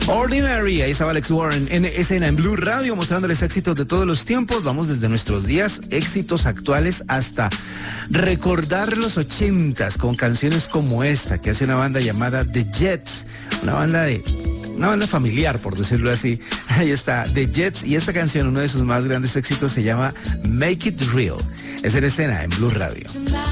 Ordinary, ahí estaba Alex Warren en escena en Blue Radio mostrándoles éxitos de todos los tiempos. Vamos desde nuestros días, éxitos actuales hasta recordar los 80s con canciones como esta que hace una banda llamada The Jets, una banda familiar, por decirlo así. Ahí está, The Jets, y esta canción, uno de sus más grandes éxitos, se llama Make It Real. Es en escena en Blue Radio.